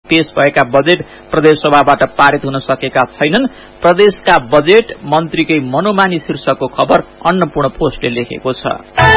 पेश भएका बजेट प्रदेशसभाबाट पारित हुन सकेका छैनन्। प्रदेशका बजेट मन्त्रीकै मनोमानी शीर्षकको खबर अन्नपूर्ण पोस्टले लेखेको छ।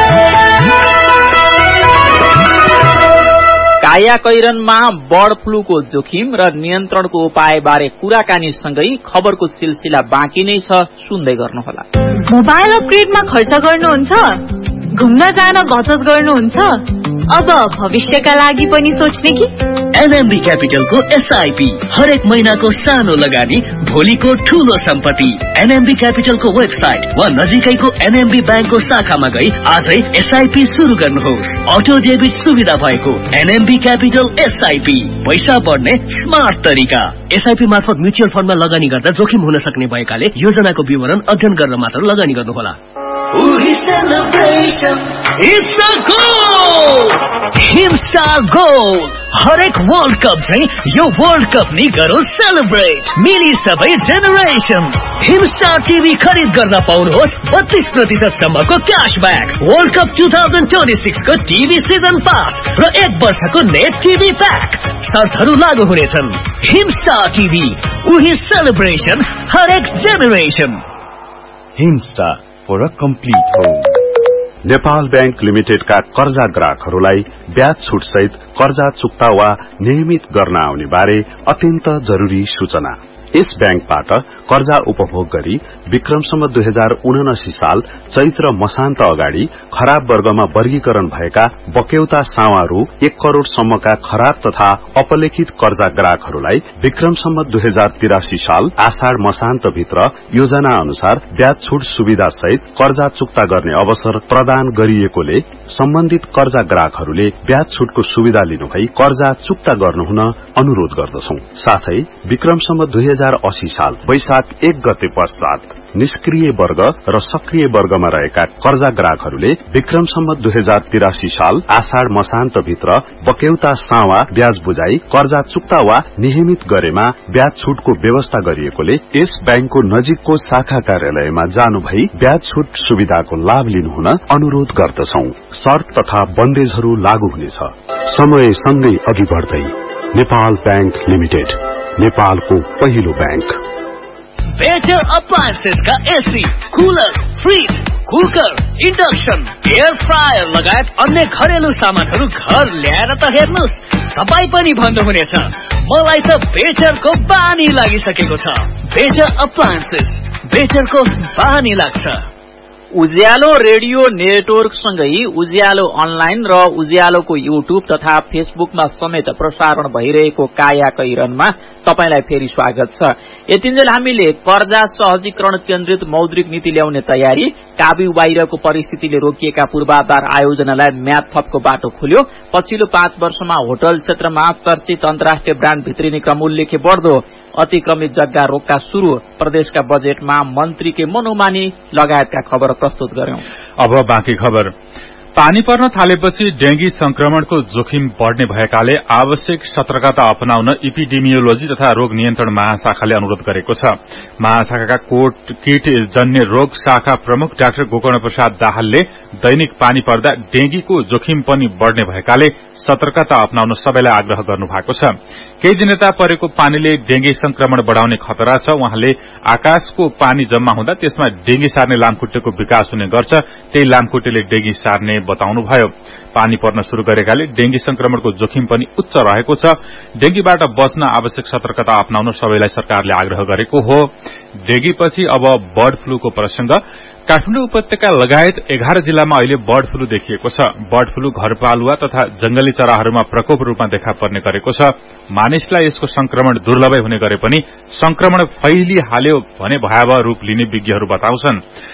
कायाकैरनमा बर्ड फ्लूको जोखिम र नियन्त्रणको उपायबारे कुराकानीसँगै खबरको सिलसिला बाँकी नै छ, सुन्दै गर्नुहोला। मोबाइल अपग्रेडमा खर्च गर्नुहुन्छ, घुम्न जान बचत गर्नुहुन्छ, अब भविष्यका लागि पनि सोच्ने कि? एनएमबी क्यापिटलको एसआईपी हरेक महिनाको सानो लगानी भोलिको ठूलो सम्पत्ति। एनएमबी क्यापिटलको वेबसाइट वा नजिकैको एनएमबी ब्याङ्कको शाखामा गई आजै एसआईपी शुरू गर्नुहोस्। अटो डेबिट सुविधा भएको एनएमबी क्यापिटल एसआईपी, पैसा बढ्ने स्मार्ट तरिका। एसआईपी मार्फत म्युचुअल फन्डमा लगानी गर्दा जोखिम हुन सक्ने भएकाले योजनाको विवरण अध्ययन गरेर मात्र लगानी गर्नुहोला। हिमस्टार गोल हरेक वर्ल्ड कप चाहिँ यो वर्ल्ड कप नि गरौँ सेलिब्रेट, मिली सबै जेनेरेसन। हिमस्टार टिभी खरिद गर्न पाउनुहोस् 32% सम्मको क्याशब्याक, वर्ल्ड कप 2026 को टिभी सिजन पास र 1 वर्षको नेट टिभी प्याक। शर्तहरू लागू हुनेछन्। हिमस्टार टिभी, उही सेलिब्रेसन, हरेक generation. Himstar for a complete home. Nepal bank लिमिटेडका कर्जा ग्राहकहरूलाई ब्याज छुट सहित कर्जा चुक्ता वा नियमित गर्न आउने बारे अत्यन्त जरुरी सूचना। यस बैंकबाट कर्जा उपभोग गरी विक्रमसम्म 2079 साल चैत्र मसान्त अगाडि खराब वर्गमा वर्गीकरण भएका बक्यौता सावा रु 1 करोड़ सम्मका खराब तथा अपलेखित कर्जा ग्राहकहरूलाई विक्रमसम्म 2083 साल आषाढ़ मसान्त भित्र योजना अनुसार ब्याज छुट सुविधा सहित कर्जा चुक्ता गर्ने अवसर प्रदान गरिएकोले सम्बन्धित कर्जा ग्राहकहरूले ब्याज छुटको सुविधा लिनुभई कर्जा चुक्ता गर्नुहुन अनुरोध गर्दछौं। साथै विक्रमसम्म 2080 साल वैशाख 1 गते पश्चात निष्क्रिय वर्ग र सक्रिय वर्गमा रहेका कर्जा ग्राहकहरूले विक्रमसम्म 2083 साल आषाढ़ मसान्त भित्र बक्यौता सावा ब्याज बुझाई कर्जा चुक्ता वा नियमित गरेमा ब्याज छुटको व्यवस्था गरिएकोले यस बैंकको नजिकको शाखा कार्यालयमा जानु भई ब्याज छुट सुविधाको लाभ लिनुहुन अनुरोध गर्दछौं। शर्त तथा बन्देजहरू लागू हुनेछ। समयसँगै अघि बढ्दै नेपाल बैंक लिमिटेड, नेपालको पहिलो बैंक। बेटर अप्लायन्सेस का AC, cooler, fridge, cooker, induction, air fryer लगायत अन्य घरेलु सामानहरू घर ल्याएर त हेर्नुस्, तपाई पनि भन्नुहुनेछ मलाई त बेटरको बानी लागिसकेको छ। बेटर अप्लायन्सेस, बेटरको बानी लाग्छ। उज्यालो रेडियो नेटवर्कसँगै उज्यालो अनलाइन र उज्यालोको युट्युब तथा फेसबुकमा समेत प्रसारण भइरहेको कायाकैरनमा तपाईलाई फेरि स्वागत छ। यतिन्जेल हामीले कर्जा सहजीकरण केन्द्रित मौद्रिक नीति ल्याउने तयारी, काबु बाहिरको परिस्थितिले रोकिएका पूर्वाधार आयोजनालाई म्याद थपको बाटो खोल्यो, पछिल्लो 5 वर्षमा होटल क्षेत्रमा चर्चित अन्तर्राष्ट्रिय ब्रान्ड भित्रिने क्रम उल्लेख्य बढ्दो, अतिक्रमित जग्गा रोक्का शुरू, प्रदेशका बजेटमा मन्त्रीकै मनोमानी लगायतका खबर प्रस्तुत गर्यौं। अब बाँकी खबर। पानी पर्न थालेपछि डेंगी संक्रमणको जोखिम बढ़ने भएकाले आवश्यक सतर्कता अपनाउन इपिडेमियोलोजी तथा रोग नियन्त्रण महाशाखाले अनुरोध गरेको छ। महाशाखाका कीट जन्य रोग शाखा प्रमुख डाक्टर गोकर्ण प्रसाद दाहालले दैनिक पानी पर्दा डेंगीको जोखिम पनि बढ़ने भएकाले सतर्कता अपनाउन सबैलाई आग्रह गर्नु भएको छ। केही दिन यता परेको पानीले डेंगी संक्रमण बढ़ाउने खतरा छ। उहाँले आकाशको पानी जम्मा हुँदा त्यसमा डेंगी सार्ने लामखुट्टेको विकास हुने गर्छ, त्यही लामखुट्टेले डेंगी सार्ने बताउनुभयो। पानी पर्न शुरू गरेकाले डेंगी संक्रमणको जोखिम पनि उच्च रहेको छ। डेंगीबाट बच्न आवश्यक सतर्कता अपनाउन सबैलाई सरकारले आग्रह गरेको हो। डेंगीपछि अब बर्ड फ्लूको प्रसंग। काठमाडौँ उपत्यका लगायत 11 जिल्लामा अहिले बर्ड फ्लू देखिएको छ। बर्ड फ्लू घरपालुवा तथा जंगली चराहरूमा प्रकोप रूपमा देखा पर्ने गरेको छ। मानिसलाई यसको संक्रमण दुर्लभै हुने गरे पनि संक्रमण फैलिहाल्यो भने भयावह रूप लिने विज्ञहरू बताउँछन्।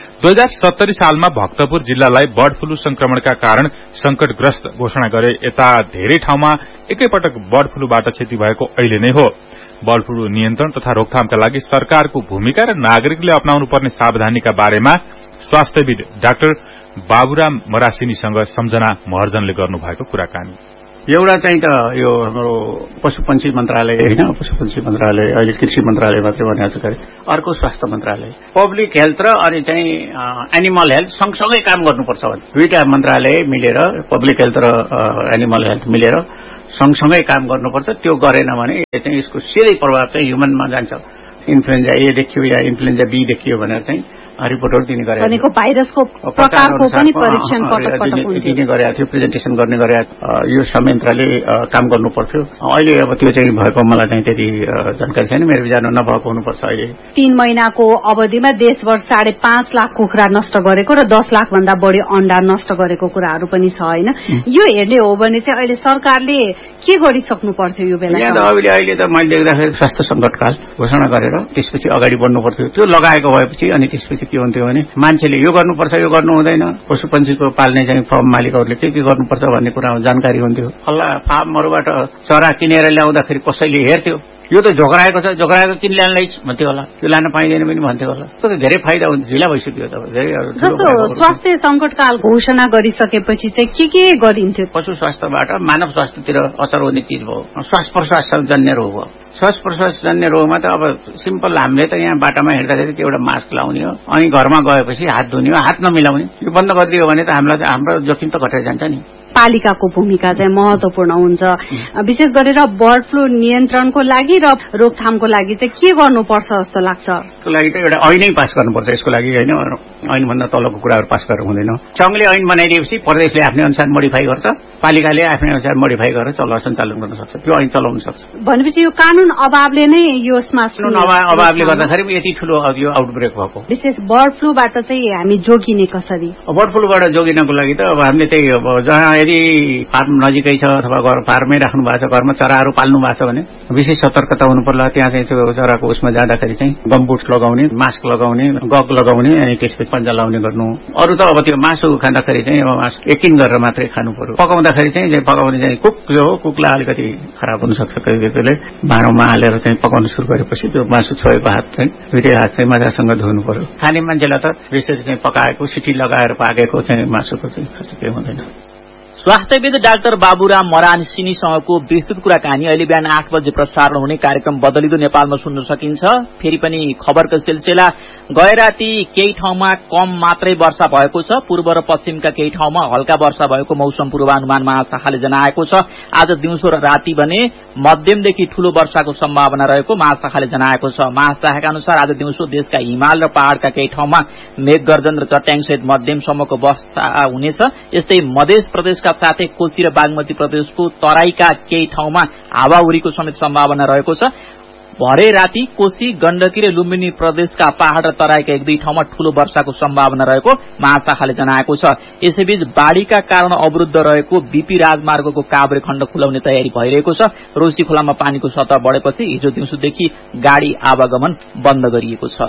2070 सालमा भक्तपुर जिल्लालाई बर्ड फ्लू संक्रमणका कारण संकटग्रस्त घोषणा गरे। यता धेरै ठाउँमा एकैपटक बर्ड फ्लूबाट क्षति भएको अहिले नै हो। बर्ड फ्लू नियन्त्रण तथा रोकथामका लागि सरकारको भूमिका र नागरिकले अपनाउनु पर्ने सावधानीका बारेमा स्वास्थ्यविद डाक्टर बाबुराम मरासिनीसँग सम्झना महर्जनले गर्नुभएको कुराकानी। एउटा चाहिँ त यो हाम्रो पशुपन्छी मन्त्रालय हैन, पशुपन्छी मन्त्रालय अहिले कृषि मन्त्रालय मात्रै भनेको छ गरे, अर्को स्वास्थ्य मन्त्रालय, पब्लिक हेल्थ र अनि चाहिँ एनिमल हेल्थ सँगसँगै काम गर्नुपर्छ भने दुईटा मन्त्रालय मिलेर, पब्लिक हेल्थ र एनिमल हेल्थ मिलेर सँगसँगै काम गर्नुपर्छ। त्यो गरेन भने चाहिँ यसको सिधै प्रभाव चाहिँ ह्युमनमा जान्छ। इन्फ्लुएन्जा ए देखियो या इन्फ्लुएन्जा बी देखियो भनेर चाहिँ रिपोर्टहरू दिने गरेको भनेको भाइरसको प्रकारको पनि परीक्षण दिने गरेको थियो, प्रेजेन्टेसन गर्ने गरेको यो संयन्त्रले काम गर्नु पर्थ्यो। अहिले अब त्यो चाहिँ भएको मलाई चाहिँ त्यति जानकारी छैन, मेरो विचारमा नभएको हुनुपर्छ। अहिले 3 महिनाको अवधिमा देशभर 5.5 लाख कुखुरा नष्ट गरेको र 10 लाख भन्दा बढी अण्डा नष्ट गरेको कुराहरू पनि छ होइन। यो हेर्ने हो भने चाहिँ अहिले सरकारले के गरिसक्नु पर्थ्यो यो बेला? अहिले त मैले देख्दाखेरि स्वास्थ्य संकटकाल घोषणा गरेर त्यसपछि अगाडि बढ्नु पर्थ्यो। त्यो लगाएको भएपछि अनि त्यसपछि के हुन्थ्यो भने मान्छेले यो गर्नुपर्छ, यो गर्नु हुँदैन, पशुपन्छीको पाल्ने चाहिँ फार्म मालिकहरूले के गर्नुपर्छ भन्ने कुरामा जानकारी हुन्थ्यो। फल्ला फार्महरूबाट चरा किनेर ल्याउँदाखेरि कसैले हेर्थ्यो, यो त झोक्राएको छ, झोक्राएको किन ल्याउन ल्याइछ भन्थ्यो होला, त्यो लान पाइँदैन पनि भन्थ्यो होला। त्यो त धेरै फाइदा हुन्छ, ढिला भइसक्यो। जस्तो स्वास्थ्य संकटकाल घोषणा गरिसकेपछि चाहिँ के गरिन्थ्यो? पशु स्वास्थ्यबाट मानव स्वास्थ्यतिर असर हुने चिज भयो श्वास प्रश्वास जन्य रोग हो। श्वास प्रश्वास जन्य रोगमा त अब सिम्पल हामीले त यहाँ बाटामा हिँड्दाखेरि एउटा मास्क लाउने हो, अनि घरमा गएपछि हात धुने हो, हात नमिलाउने। यो बन्द गरिदियो भने त हाम्रो जोखिम त घटेर जान्छ नि। पालिकाको भूमिका चाहिँ महत्वपूर्ण हुन्छ, विशेष गरेर बर्ड फ्लू नियन्त्रणको लागि र रोकथामको लागि चाहिँ के गर्नुपर्छ जस्तो लाग्छ? यसको लागि त एउटा ऐनै पास गर्नुपर्छ। यसको लागि होइन ऐनभन्दा तलको कुराहरू पास गरेर हुँदैन। सङ्घले ऐन बनाइदिएपछि प्रदेशले आफ्नै अनुसार मोडिफाई गर्छ, पालिकाले आफ्नै अनुसार मोडिफाई गरेर सञ्चालन गर्न सक्छ, त्यो ऐन चलाउन सक्छ। भनेपछि यो कानून अभावले नै यसमा अभावले गर्दाखेरि यति ठूलो यो आउटब्रेक भएको। विशेष बर्ड फ्लूबाट चाहिँ हामी जोगिने कसरी? बर्ड फ्लूबाट जोगिनको लागि त अब हामीले त्यही जहाँ यदि फार्म नजिकै छ अथवा फार्मै राख्नु भएको छ, घरमा चराहरू पाल्नु भएको छ भने विशेष सतर्कता हुनु पर्ला। त्यहाँ चाहिँ त्यो चराको उसमा जाँदाखेरि चाहिँ गमबुट लगाउने, मास्क लगाउने, गग लगाउने, अनि त्यसपछि पन्जा लाउने गर्नु। अरू त अब त्यो मासु खाँदाखेरि चाहिँ अब मासु यकिन गरेर मात्रै खानु पर्यो। पकाउँदाखेरि चाहिँ पकाउने चाहिँ कुक जो हो, कुकलाई अलिकति खराब हुनसक्छ। त्यसले भाँडोमा हालेर चाहिँ पकाउन सुरु गरेपछि त्यो मासु छोएको हात चाहिँ दुईटै हात चाहिँ मजासँग धुनु पर्यो। खाने मान्छेलाई त बेसरी चाहिँ पकाएको सिटी लगाएर पाकेको चाहिँ मासुको चाहिँ खासै केही हुँदैन। स्वास्थ्यविद डाक्टर बाबुराम मरान सिनीसँगको विस्तृत कुराकानी अहिले बिहान 8 बजे प्रसारण हुने कार्यक्रम बदलिदो नेपालमा सुन्न सकिन्छ। फेरि पनि खबरको सिलसिला। गए राति केही ठाउँमा कम मात्रै वर्षा भएको छ, पूर्व र पश्चिमका केही ठाउँमा हल्का वर्षा भएको मौसम पूर्वानुमान महाशाखाले जनाएको छ। आज दिउँसो र राति भने मध्यमदेखि ठूलो वर्षाको सम्भावना रहेको महाशाखाले जनाएको छ। महाशाखाका अनुसार आज दिउँसो देशका हिमाल र पहाड़का केही ठाउँमा मेघगर्जन र चट्याङसहित मध्यमसम्मको वर्षा हुनेछ। यस्तै मध्य प्रदेशका साथै कोशी र बागमती प्रदेशको तराईका केही ठाउँमा हावाहुरीको समेत सम्भावना रहेको छ। भरे राति कोशी, गण्डकी र लुम्बिनी प्रदेशका पहाड़ र तराईका 1-2 ठाउँमा ठूलो वर्षाको सम्भावना रहेको महाशाखाले जनाएको छ। यसैबीच बाढ़ीका कारण अवरुद्ध रहेको बीपी राजमार्गको काभ्रे खण्ड खुलाउने तयारी भइरहेको छ। रोशी खोलामा पानीको सतह बढेपछि हिजो दिउँसोदेखि गाड़ी आवागमन बन्द गरिएको छ।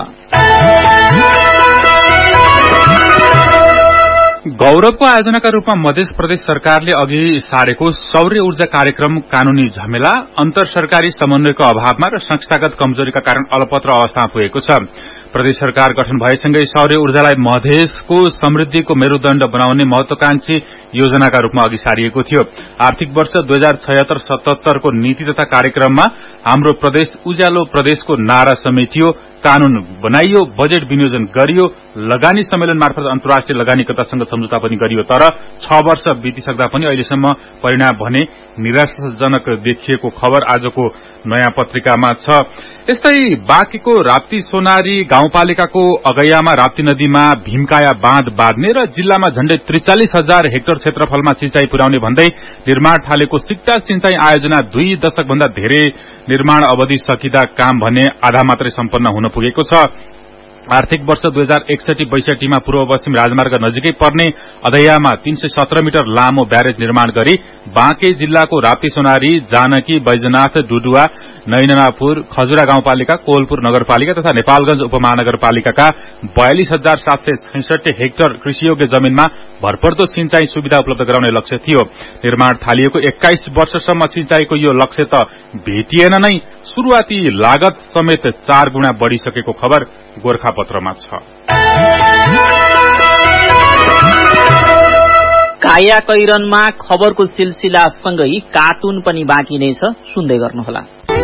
गौरवको आयोजनाका रूपमा मध्य प्रदेश सरकारले अघि सारेको सौर्य ऊर्जा कार्यक्रम कानूनी झमेला, अन्तर सरकारी समन्वयको अभावमा र संस्थागत कमजोरीका कारण अलपत्र अवस्थामा पुगेको छ। प्रदेश सरकार गठन भएसँगै सौर्य ऊर्जालाई मधेसको समृद्धिको मेरुदण्ड बनाउने महत्वाकांक्षी योजनाका रूपमा अघि सारिएको थियो। आर्थिक वर्ष 2076-77 को नीति तथा कार्यक्रममा हाम्रो प्रदेश उज्यालो प्रदेशको नारा समेटियो, कानून बनाइयो, बजेट विनियोजन गरियो, लगानी सम्मेलन मार्फत अन्तर्राष्ट्रिय लगानीकर्तासँग सम्झौता पनि गरियो। तर 6 वर्ष बितिसक्दा पनि अहिलेसम्म परिणाम भने निराशाजनक देखिएको खबर आजको नयाँ पत्रिकामा छ। यस्तै बाँकीको राप्ती सोनारी गाउँपालिकाको अगैयामा राप्ती नदीमा भीमकाया बाँध बाँध्ने र जिल्लामा झण्डै 43,000 हेक्टर क्षेत्रफलमा सिंचाई पुर्याउने भन्दै निर्माण थालेको सिक्टा सिंचाई आयोजना 2 दशक भन्दा धेरै निर्माण अवधि सकिँदा काम भने आधा मात्रै सम्पन्न हुन पुगेको छ। आर्थिक वर्ष 2061-62 मा पूर्व पश्चिम राजमार्ग नजिकै पर्ने अधैयामा 317 मिटर लामो ब्यारेज निर्माण गरी बाँके जिल्लाको राप्ती सोनारी, जानकी, बैजनाथ, डुडुवा, नैननापुर, खजुरा गाउँपालिका, कोलपुर नगरपालिका तथा नेपालगंज उपमहानगरपालिकाका 42,766 हेक्टर कृषियोग्य जमीनमा भरपर्दो सिंचाई सुविधा उपलब्ध गराउने लक्ष्य थियो। निर्माण थालिएको 21 वर्षसम्म सिंचाईको यो लक्ष्य त भेटिएन नै, शुरूआती लागत समेत 4 गुणा बढ़िसकेको खबर गोरखापत्रमा छ। काया कैरनमा खबरको सिलसिला सँगै कार्टुन पनि बाँकी नै छ, सुन्दै गर्नुहोला।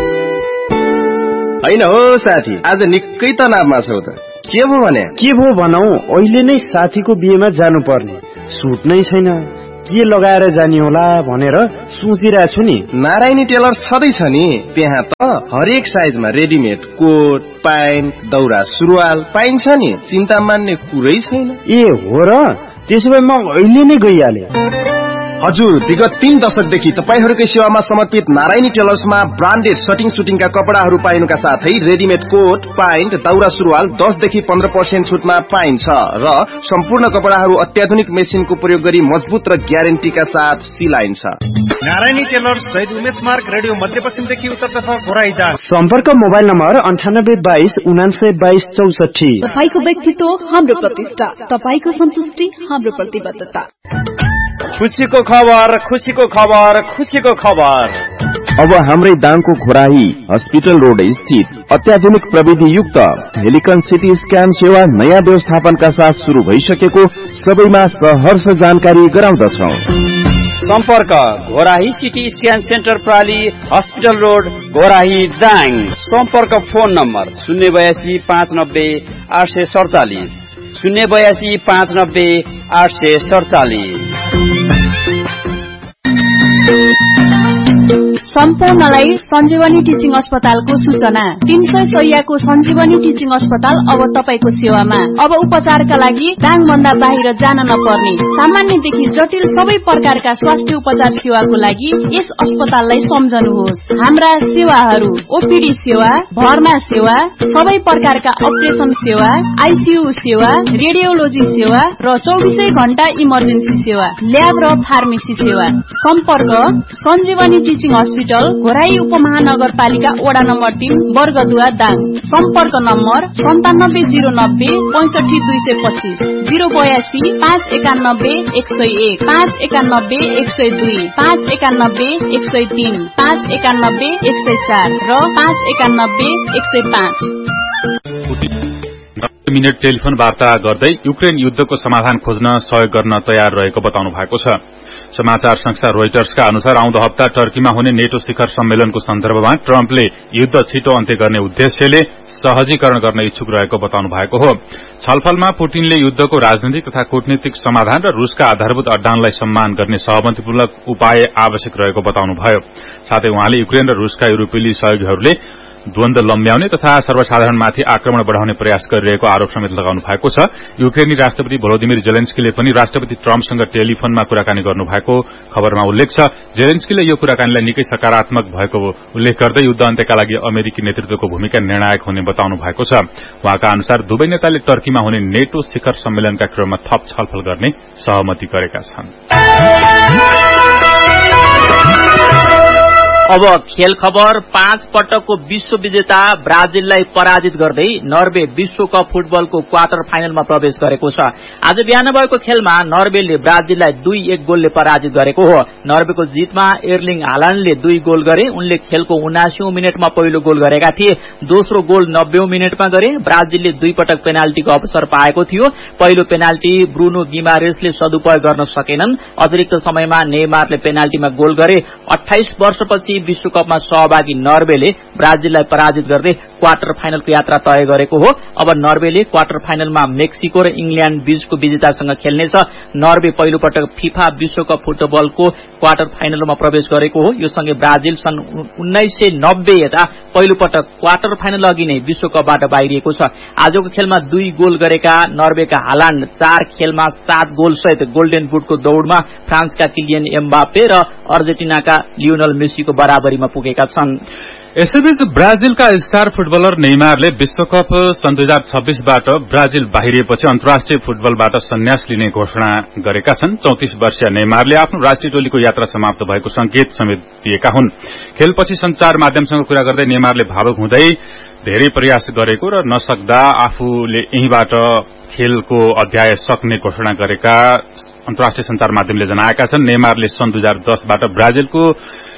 हैन हो साथी, आज निकै तनावमा छौ त, के भो भने? के भो भनौ, अहिले नै साथीको बिहेमा जानुपर्ने, सुट नै छैन, के लगाएर जाने होला भनेर सोचिरहेको छु नि। नारायणी टेलर्स छँदैछ नि, त्यहाँ त हरेक साइजमा रेडिमेड कोट प्यान्ट दौरा सुरुवाल पाइन्छ नि, चिन्ता मान्ने कुरै छैन। ए हो र, त्यसो भए म अहिले नै गइहाले। हजुर, विगत 3 दशकदेखि तपाईहरूकै सेवामा समर्पित नारायणी टेलर्समा ब्रान्डेड सटिङ सुटिङका कपडाहरू पाइनुका साथै रेडिमेड कोट प्यान्ट दौरा सुरुवाल 10 देखि 15% छुटमा पाइन्छ र सम्पूर्ण कपडाहरू अत्याधुनिक मेसिनको प्रयोग गरी मजबुत र ग्यारेन्टीका साथ सिलाइन्छ। नारायणी टेलर्स शहीद उमेश मार्ग, रेडियो मध्यपश्चिमदेखि उत्तरतर्फ घोराइजा। सम्पर्क मोबाइल नम्बर 9822 9922 64। तपाईको व्यक्तित्व हाम्रो प्रतिष्ठा, तपाईको सन्तुष्टि हाम्रो प्रतिबद्धता। खुसीको खबर, खुसीको खबर, खुसीको खबर। अब हाम्रै दाङको घोराही हस्पिटल रोड स्थित अत्याधुनिक प्रविधि युक्त हेलिकन सिटी स्क्यान सेवा नयाँ व्यवस्थापनका साथ शुरू भइसकेको सबैमा सहर्ष जानकारी गराउँदछौ। सम्पर्क Ghorahi CT scan centre प्राली, hospital road, Ghorahi, Dang. सम्पर्क फोन नम्बर 082 590 847 082 590 847। सम्पूर्णलाई सञ्जीवनी टिचिङ अस्पतालको सूचना। 300 शैय्याको सञ्जीवनी टिचिङ अस्पताल अब तपाईको सेवामा। अब उपचारका लागि दाङ भन्दा बाहिर जान नपर्ने, सामान्यदेखि जटिल सबै प्रकारका स्वास्थ्य उपचार सेवाको लागि यस अस्पताललाई सम्झनुहोस्। हाम्रा सेवाहरू ओपीडी सेवा, भर्ना सेवा, सबै प्रकारका अपरेसन सेवा, आईसीयू सेवा, रेडियोलोजी सेवा र 24 घण्टा इमर्जेन्सी सेवा, ल्याब र फार्मेसी सेवा। सम्पर्क सञ्जीवनी टिचिङ हस्पिटल, घोराही उपमहानगरपालिका वडा नम्बर 3 वर्गदुवा, दाङ। सम्पर्क नम्बर 97090 65225 082 591 101 591 102 591 103 591 104 र 591 105। मिनेट टेलिफोन वार्ता गर्दै युक्रेन युद्धको समाधान खोज्न सहयोग गर्न तयार रहेको बताउनु भएको छ। समाचार संस्था रोइटर्सका अनुसार आउँदो हप्ता टर्कीमा हुने नेटो शिखर सम्मेलनको सन्दर्भमा ट्रम्पले युद्ध छिटो अन्त्य गर्ने उद्देश्यले सहजीकरण गर्न इच्छुक रहेको बताउनु भएको हो। छलफलमा पुटिनले युद्धको राजनीतिक तथा कूटनीतिक समाधान र रूसका आधारभूत अड्डानलाई सम्मान गर्ने सहमतिमूलक उपाय आवश्यक रहेको बताउनुभयो। साथै उहाँले युक्रेन र रूसका युरोपेली सहयोगीहरूले द्वन्द्व लम्ब्याउने तथा सर्वसाधारणमाथि आक्रमण बढ़ाउने प्रयास गरिरहेको आरोप समेत लगाउनु भएको छ। युक्रेनी राष्ट्रपति भोलोदिमिर जेलेन्स्कीले पनि राष्ट्रपति ट्रम्पसँग टेलिफोनमा कुराकानी गर्नु भएको खबरमा उल्लेख छ। जेलेन्स्कीले यो कुराकानीलाई निकै सकारात्मक भएको उल्लेख गर्दै युद्ध अन्त्यका लागि अमेरिकी नेतृत्वको भूमिका निर्णायक हुने बताउनु भएको छ। उहाँका अनुसार दुवै नेताले टर्कीमा हुने नेटो शिखर सम्मेलनका क्रममा थप छलफल गर्ने सहमति गरेका छन्। अब खेल खबर। 5 पटकको विश्व विजेता ब्राजिललाई पराजित गर्दै नर्वे विश्वकप फुटबलको क्वार्टर फाइनलमा प्रवेश गरेको छ। आज बिहान भएको खेलमा नर्वेले ब्राजिललाई 2-1 गोलले पराजित गरेको हो। नर्वेको जितमा एर्लिङ हालान्डले 2 गोल गरे। उनले खेलको 79औं मिनेटमा पहिलो गोल गरेका थिए। दोस्रो गोल 90औं मिनेटमा गरे। ब्राजिलले 2 पटक पेनाल्टीको अवसर पाएको थियो। पहिलो पेनाल्टी ब्रुनो गिमारेसले सदुपयोग गर्न सकेनन्। अतिरिक्त समयमा नेमारले पेनाल्टीमा गोल गरे। 28 वर्षपछि विश्वकपमा सहभागी नर्वेले ब्राजिललाई पराजित गर्दै क्वार्टर फाइनलको यात्रा तय गरेको हो। अब नर्वेले क्वार्टर फाइनलमा मेक्सिको र इंग्ल्याण्ड बीचको विजेतासँग खेल्नेछ। नर्वे पहिलो पटक फिफा विश्वकप फुटबलको क्वार्टर फाइनलमा प्रवेश गरेको हो। यो सँगै ब्राजिल सन् 1990 यता पहिलो पटक क्वार्टर फाइनल अघि नै विश्वकपबाट बाहिरिएको छ। आजको खेलमा 2 गोल गरेका नर्वेका हालान्ड 4 खेलमा 7 गोल सहित गोल्डन बुटको दौड़मा फ्रान्सका किलियन एम्बापे र अर्जेन्टिनाका लियोनल मेसीको बराबरीमा पुगेका छन्। यसैबीच ब्राजिलका स्टार फुटबलर नेमारले विश्वकप सन् 2026बाट ब्राजिल बाहिरिएपछि अन्तर्राष्ट्रिय फुटबलबाट सन्यास लिने घोषणा गरेका छन्। 34 वर्षीय नेमारले आफ्नो राष्ट्रिय टोलीको यात्रा समाप्त भएको संकेत समेत दिएका हुन्। खेलपछि संचार माध्यमसँग कुरा गर्दै नेमारले भावुक हुँदै धेरै प्रयास गरेको र नसक्दा आफूले यहीँबाट खेलको अध्याय सक्ने घोषणा गरेका अन्तर्राष्ट्रिय संचार माध्यमले जनाएका छन्। नेमारले सन् 2010बाट ब्राजिलको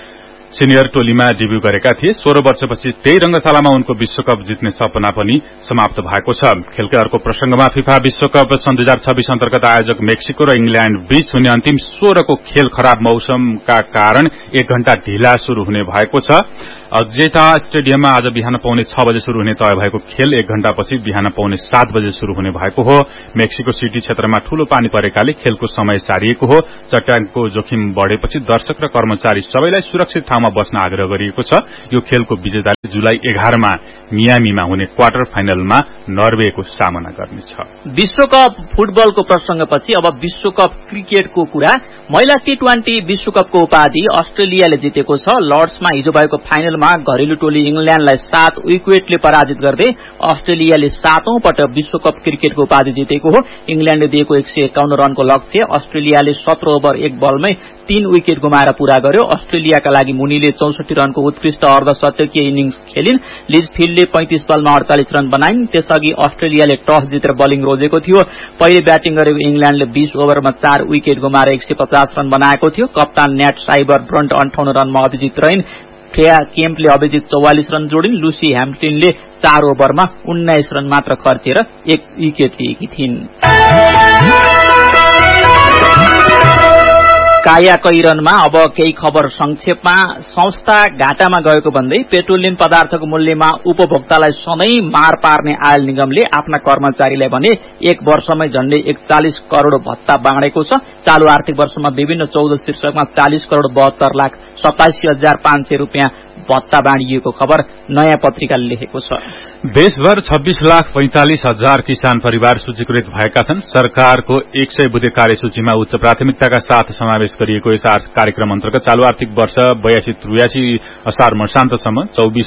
सिनियर टोलीमा डेब्यू गरेका थिए। 16 वर्षपछि त्यही रंगशालामा उनको विश्वकप जित्ने सपना पनि समाप्त भएको छ। खेलकै अर्को प्रसंगमा फिफा विश्वकप सन् 2026 अन्तर्गत आयोजक मेक्सिको र इंग्ल्याण्ड बीच हुने अन्तिम 16 को खेल खराब मौसमका कारण 1 घण्टा ढिला शुरू हुने भएको छ। अजेटा स्टेडियममा आज बिहान पौने 6 बजे शुरू हुने तय भएको खेल 1 घण्टापछि बिहान पौने 7 बजे शुरू हुने भएको हो। मेक्सिको सिटी क्षेत्रमा ठूलो पानी परेकाले खेलको समय सारिएको हो। चट्याङको जोखिम बढेपछि दर्शक र कर्मचारी सबैलाई सुरक्षित ठाउँमा बस्न आग्रह गरिएको छ। यो खेलको विजेताले जुलाई 11 मा मियामीमा हुने क्वार्टर फाइनलमा नर्वेको सामना गर्नेछ। विश्वकप फुटबलको प्रसंगपछि अब विश्वकप क्रिकेटको कुरा। महिला टी20 विश्वकपको उपाधि अस्ट्रेलियाले जितेको छ। लर्ड्समा हिजो भएको फाइनलमा घरेलु टोली इंग्ल्याण्डलाई 7 विकेटले पराजित गर्दै अस्ट्रेलियाले 7औं पटक विश्वकप क्रिकेटको उपाधि जितेको हो। इंग्ल्याण्डले दिएको 151 रनको लक्ष्य अस्ट्रेलियाले 17 ओभर 1 बलमै 3 विकेट गुमाएर पूरा गर्यो। अस्ट्रेलियाका लागि मुनीले 64 रनको उत्कृष्ट अर्धशतकीय इनिंग्स खेलिन्। लिज फिल्डले 35 बलमा 48 रन बनाइन्। त्यसअघि अस्ट्रेलियाले टस जितेर बलिङ रोजेको थियो। पहिले ब्याटिङ गरेको इंग्ल्याण्डले 20 ओभरमा 4 विकेट गुमाएर 150 रन बनाएको थियो। कप्तान न्याट साइबर ब्रन्ट 58 रनमा Abhijit रहिन्। Freya केम्पले Abhijit 44 run जोडिन्। Lucy ह्याम्पटिनले 4 ओभरमा 19 रन मात्र खर्चेर 1 विकेट लिएकी थिइन्। काया कैरनमा अब केही खबर संक्षेपमा। संस्था घाटामा गएको भन्दै पेट्रोलियम पदार्थको मूल्यमा उपभोक्तालाई सधैं मार पार्ने आयल निगमले आफ्ना कर्मचारीलाई भने 1 वर्षमै झण्डै 41 करोड़ भत्ता बाँडेको छ। चालू आर्थिक वर्षमा विभिन्न 14 शीर्षकमा 40 करोड़ 72,87,500 रुपियाँ भत्ता बाँडिएको खबर नयाँ पत्रिकाले लेखेको छ। देशभर 26,45,000 किसान परिवार सूचीकृत भएका छन्। सरकारको 100 बुँदे कार्यसूचीमा उच्च प्राथमिकताका साथ समावेश गरिएको यस कार्यक्रम अन्तर्गत चालू आर्थिक वर्ष 82-83 असार मसान्तसम्म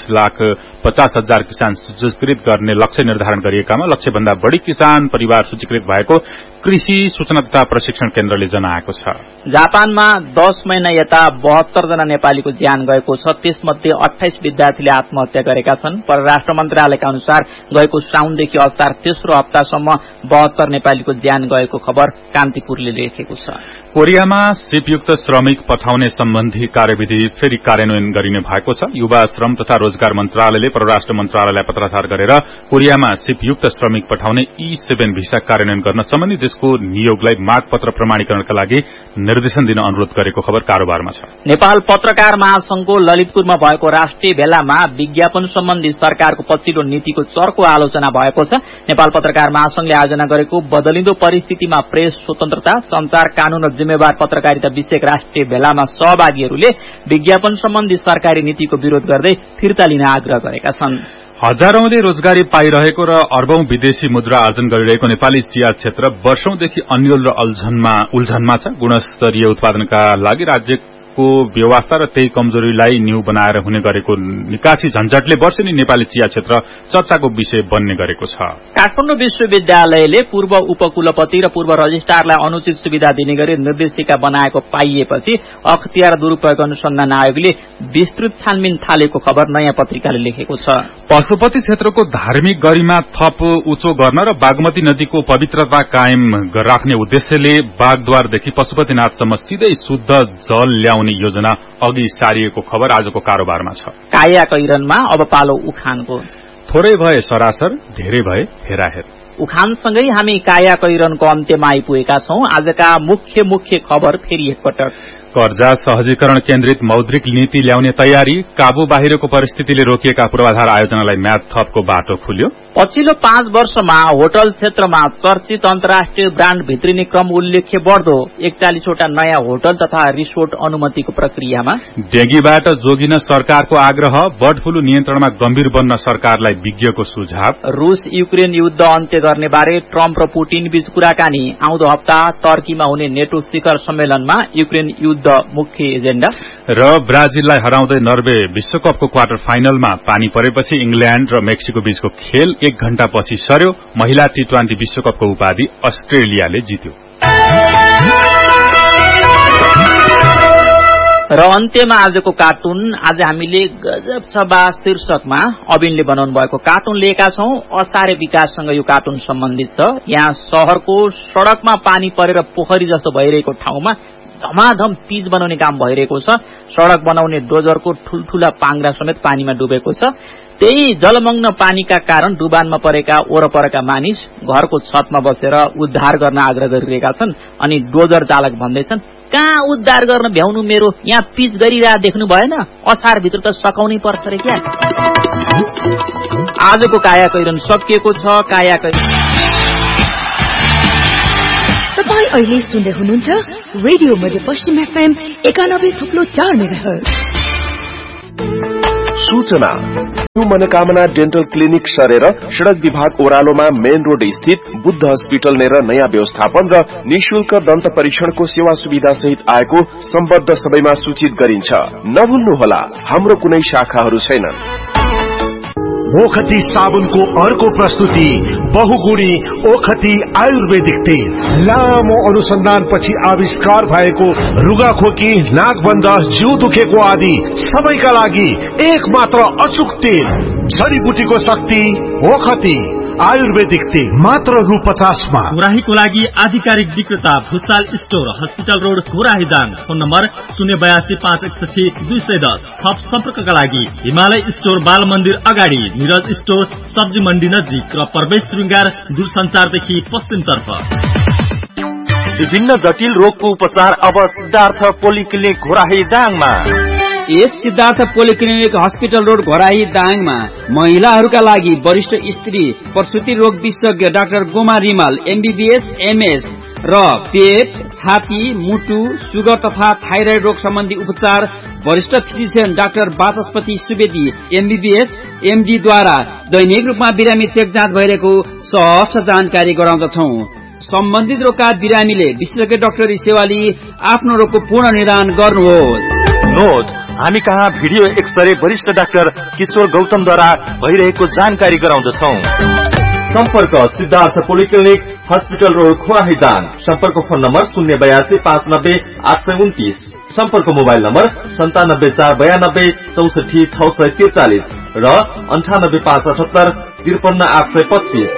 24,50,000 किसान सूचीकृत गर्ने लक्ष्य निर्धारण गरिएकामा लक्ष्यभन्दा बढ़ी किसान परिवार सूचीकृत भएको कृषि सूचना तथा प्रशिक्षण केन्द्रले जनाएको छ। जापानमा 10 महिना यता 72 जना नेपालीको ज्यान गएको छ। त्यसमध्ये 28 विद्यार्थीले आत्महत्या गरेका छन्। परराष्ट्र मन्त्रालयका अनुसार गएको साउनदेखि असार तेस्रो हप्तासम्म 72 नेपालीको ज्यान गएको खबर कान्तिपुरले लेखेको छ। कोरियामा सिपयुक्त श्रमिक पठाउने सम्बन्धी कार्यविधि फेरि कार्यान्वयन गरिने भएको छ। युवा श्रम तथा रोजगार मन्त्रालयले परराष्ट्र मन्त्रालयलाई पत्राचार गरेर कोरियामा सिपयुक्त श्रमिक पठाउने E7 भिसा कार्यान्वयन गर्न सम्बन्धी देशको नियोगलाई मागपत्र प्रमाणीकरणका लागि निर्देशन दिन अनुरोध गरेको खबर कारोबारमा छ। नेपाल पत्रकार महासंघको ललितपुरमा भएको राष्ट्रिय भेलामा विज्ञापन सम्बन्धी सरकारको पछिल्लो नीतिको चर्को आलोचना भएको छ। नेपाल पत्रकार महासंघले आयोजना गरेको बदलिँदो परिस्थितिमा प्रेस स्वतन्त्रता, संचार कानून र जिम्मेवार पत्रकारिता विषयक राष्ट्रिय भेलामा सहभागीहरूले विज्ञापन सम्बन्धी सरकारी नीतिको विरोध गर्दै फिर्ता लिन आग्रह गरेका छन्। हजारौंले रोजगारी पाइरहेको र अर्बौं विदेशी मुद्रा आर्जन गरिरहेको नेपाली चिया क्षेत्र वर्षौंदेखि अन्यल र उल्झनमा छ। गुणस्तरीय उत्पादनका लागि राज्यको व्यवस्था र त्यही कमजोरीलाई न्यू बनाएर हुने गरेको निकासी झन्झटले वर्षेनी नेपाली चिया क्षेत्र चर्चाको विषय बन्ने गरेको छ। काठमाडौँ विश्वविद्यालयले पूर्व उपकुलपति र पूर्व रजिस्ट्रारलाई अनुचित सुविधा दिने गरी निर्देशिका बनाएको पाइएपछि अख्तियार दुरूपयोग अनुसन्धान आयोगले विस्तृत छानबिन थालेको खबर नयाँ पत्रिकाले लेखेको छ। पशुपति क्षेत्रको धार्मिक गरिमा थप उच्चो गर्न र बागमती नदीको पवित्रता कायम राख्ने उद्देश्यले बागद्वारदेखि पशुपतिनाथसम्म सिधै शुद्ध जल ल्याउने योजना अघि सारिएको खबर आजको कारोबारमा छ। काया कैरनमा अब पालो उखानको। थोरै भए सरासर, धेरै भए हेराहेर। उखानसँगै हामी काया कैरनको अन्त्यमा आइपुगेका छौं। आजका मुख्य खबर फेरि एकपटक। कर्जा सहजीकरण केन्द्रित मौद्रिक नीति ल्याउने तयारी, काबू बाहिरको परिस्थितिले रोकिएका पूर्वाधार आयोजनालाई म्याद थपको बाटो खुल्यो। पछिल्लो 5 वर्षमा होटल क्षेत्रमा चर्चित अन्तर्राष्ट्रिय ब्राण्ड भित्रिने क्रम उल्लेख्य बढ्दो। 41 वटा नयाँ होटल तथा रिसोर्ट अनुमतिको प्रक्रियामा। डेंगीबाट जोगिन सरकारको आग्रह, बर्ड फ्लू नियन्त्रणमा गम्भीर बन्न सरकारलाई विज्ञको सुझाव। रूस युक्रेन युद्ध अन्त्य गर्ने बारे ट्रम्प र पुटिन बीच कुराकानी। आउँदो हप्ता टर्कीमा हुने नेटो शिखर सम्मेलनमा युक्रेन युद्ध मुख्य एजेण्डा। र ब्राजिललाई हराउँदै नर्वे विश्वकपको क्वार्टर फाइनलमा पानी परेपछि इंग्ल्याण्ड र मेक्सिको बीचको खेल 1 घण्टापछि सर्यो। महिला टी20 विश्वकपको उपाधि अस्ट्रेलियाले जित्यो। र अन्त्यमा आजको कार्टुन। आज हामीले गजब सभा शीर्षकमा अबिनले बनाउनु भएको कार्टुन लिएका छौं। असारे विकाससँग यो कार्टुन सम्बन्धित छ। यहाँ शहरको सड़कमा पानी परेर पोखरी जस्तो भइरहेको ठाउँमा धमाधम पिच बनाउने काम भइरहेको छ। सड़क बनाउने डोजरको ठूलठूला पाङ्ग्रा समेत पानीमा डुबेको छ। त्यही जलमग्न पानीका कारण डुबानमा परेका वरपरका मानिस घरको छतमा बसेर उद्धार गर्न आग्रह गरिरहेका छन्। अनि डोजर चालक भन्दैछन्, कहाँ उद्धार गर्न भ्याउनु, मेरो यहाँ पिच गरिरह देख्नु भएन, असारभित्र त सकाउनै पर्छ रे क्या। आजको काया कैरन सकिएको छ। काया कैरन तपाईं अहिले सुन्दै हुनुहुन्छ रेडियो मध्यपश्चिम FM 91.4 मेगाहर्ज। सूचना मनोकामना डेन्टल क्लिनिक सरेर सड़क विभाग ओह्रालोमा मेन रोड स्थित बुद्ध हस्पिटल नेर नयाँ व्यवस्थापन र निशुल्क दन्त परीक्षणको सेवा सुविधा सहित आएको सम्बद्ध सबैमा सूचित गरिन्छ। नभुल्नुहोला, हाम्रो कुनै शाखाहरू छैनन्। ओखती साबुनको अर्को प्रस्तुति बहुगुणी ओखती आयुर्वेदिक तेल। लामो अनुसन्धानपछि आविष्कार भएको रुगाखोकी, नाकबन्द, जिउ दुखेको आदि सबैका लागि एक मात्र अचूक तेल। जडीबुटीको शक्ति ओखती आयुर्वेदिक तेल मात्र रु 50 मा। घोराहीको लागि आधिकारिक विक्रेता Bhusal store, hospital road, Ghorahi Dang. Phone number 082-561-210। थप सम्पर्कका लागि हिमालय स्टोर, बाल मन्दिर अगाडि, निरज स्टोर, सब्जी मण्डी नजिक र प्रवेश श्रृंगार दूरसञ्चारदेखि पश्चिमतर्फ। विभिन्न जटिल रोगको उपचार अब सिद्धार्थ पोलिक्लिनिक घोराही दाङमा। यस Siddhartha polyclinic hospital road Ghorahi दाङमा महिलाहरूका लागि वरिष्ठ स्त्री प्रसुति रोग विशेषज्ञ doctor Goma Rimal MBBS MS र पेट, छाती, मुटु, सुगर तथा थाइराइड रोग सम्बन्धी उपचार वरिष्ठ फिजिशियन डाक्टर वाचस्पति सुवेदी MBBS MD द्वारा दैनिक रूपमा बिरामी चेक जाँच भइरहेको सहज जानकारी गराउँदछौं। सम्बन्धित रोगका बिरामीले विशेषज्ञ डाक्टरी सेवा लिई आफ्नो रोगको पूर्ण निदान गर्नुहोस्। नोट, हामी कहाँ भिडियो एक्सरे वरिष्ठ डाक्टर किशोर गौतमद्वारा भइरहेको जानकारी गराउँदछौं। सम्पर्क Siddhartha polyclinic hospital road Ghorahi Dang. सम्पर्क फोन नम्बर 082-590-829। सम्पर्क मोबाइल नम्बर 97-492-64-643 र 98-578-53-825।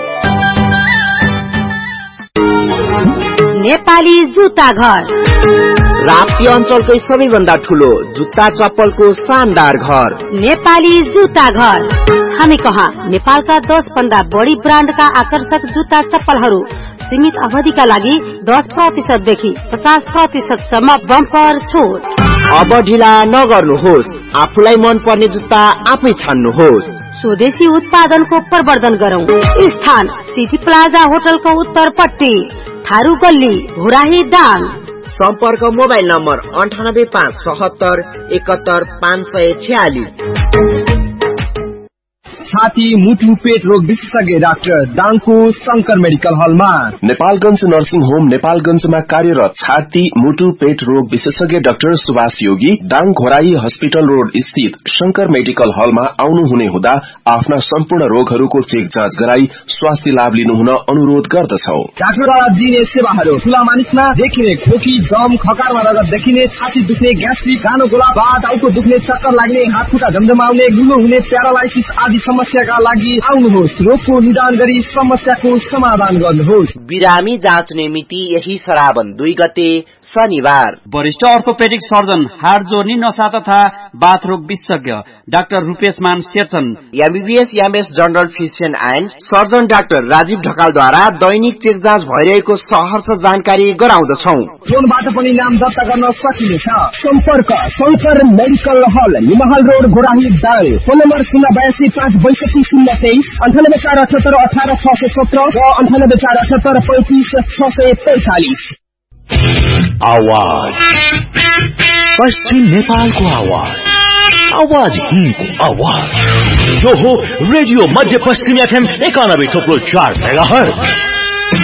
नेपाली जुत्ता घर, राप्ती अञ्चलकै सबैभन्दा ठूलो जुत्ता चप्पलको शानदार घर नेपाली जुत्ता घर। हामी कहाँ नेपालका 10 भन्दा बढी ब्रान्डका आकर्षक जुत्ता चप्पलहरू सीमित अवधिका लागि 10% देखि 50% सम्म बम्पर छुट। अब ढिला नगर्नुहोस्, आफूलाई मन पर्ने जुत्ता आफै छान्नुहोस्। स्वदेशी उत्पादनको प्रवर्धन गरौं। स्थान सिटी प्लाजा होटलको उत्तरपट्टि, थारू गल्ली, घोराही दाङ। सम्पर्क मोबाइल नम्बर 98-570-71-546। छाती, मुटु, पेट रोग विशेषज्ञ डाक्टर दाङको शंकर मेडिकल हलमा। नेपालगंज नर्सिङ होम नेपालगंजमा कार्यरत छाती, मुटु, पेट रोग विशेषज्ञ डाक्टर सुभाष योगी दाङ घोराही हस्पिटल रोड स्थित शंकर मेडिकल हलमा आउनु हुने हुँदा आफ्ना सम्पूर्ण रोगहरूको चेक जाँच गराई स्वास्थ्य लाभ लिनुहुन अनुरोध गर्दछौ। डाक्टरद्वारा दिइने सेवाहरू ठूला मानिसमा देखिने खोकी, दम, खकारमा रगत देखिने, छाती दुख्ने, ग्यास्ट्रिक, कानो गोला, टाउको दुख्ने, चक्कर लाग्ने, हात खुट्टा झमझमाउने, गुलो हुने, प्यारालाइसिस आदि समस्याका लागि आउनुहोस्। रोगको निदान गरी समस्याको समाधान गर्नुहोस्। बिरामी जाँच्ने मिति यही श्रावण 2 गते शनिबार। वरिष्ठ अर्थोपेडिक सर्जन, हाड जोर्नी, नसा तथा बाथरोग विशेषज्ञ डाक्टर रूपेश मान Sherchan MBBS MS general physician and surgeon doctor Rajiv ढकालद्वारा Dainik check जाँच भइरहेको सहर्ष जानकारी गराउँदछौ। फोनबाट पनि नाम दर्ता गर्न सकिनेछ। सम्पर्क शंकर मेडिकल हल, निमहाल road, Ghorahi Dang. Phone number 082-562-023, 98-478-18-617 र 98-478-35-645। आवाज पश्चिम नेपालको आवाज, आवाज हिन्दको आवाज। यो हो रेडियो मध्य पश्चिम FM 91.4 मेगाहर्ज।